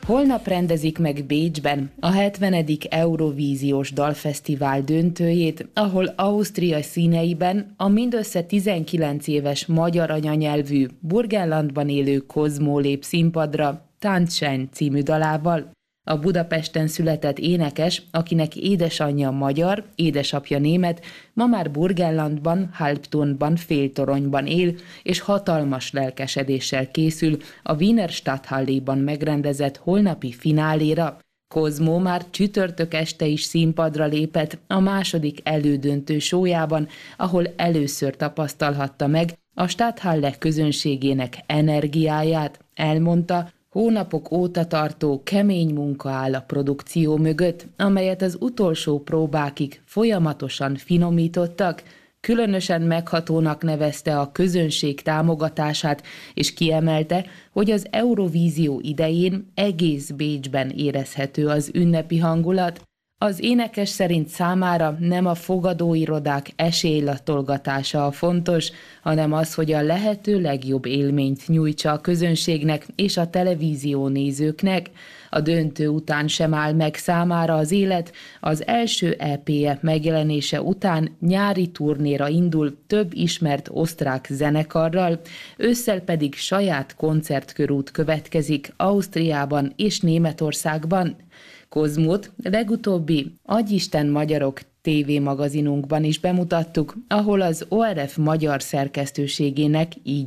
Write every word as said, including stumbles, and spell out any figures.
Holnap rendezik meg Bécsben a hetvenedik Eurovíziós Dalfesztivál döntőjét, ahol Ausztria színeiben a mindössze tizenkilenc éves magyar anyanyelvű, Burgenlandban élő Kozmó lép színpadra Tanzschein című dalával. A Budapesten született énekes, akinek édesanyja magyar, édesapja német, ma már Burgenlandban, Halbtonban, Féltoronyban él, és hatalmas lelkesedéssel készül a Wiener Stadthalléban megrendezett holnapi fináléra. Kozmó már csütörtök este is színpadra lépett a második elődöntő sójában, ahol először tapasztalhatta meg a Stadthalle közönségének energiáját, elmondta, hónapok óta tartó kemény munka áll a produkció mögött, amelyet az utolsó próbákig folyamatosan finomítottak. Különösen meghatónak nevezte a közönség támogatását, és kiemelte, hogy az Eurovízió idején egész Bécsben érezhető az ünnepi hangulat. Az énekes szerint számára nem a fogadóirodák esélylatolgatása a fontos, hanem az, hogy a lehető legjobb élményt nyújtsa a közönségnek és a televízió nézőknek. A döntő után sem áll meg számára az élet, az első é pé-je megjelenése után nyári turnéra indul több ismert osztrák zenekarral, ősszel pedig saját koncertkörút következik Ausztriában és Németországban. Kozmót legutóbbi Agyisten Magyarok tévémagazinunkban is bemutattuk, ahol az o er ef magyar szerkesztőségének így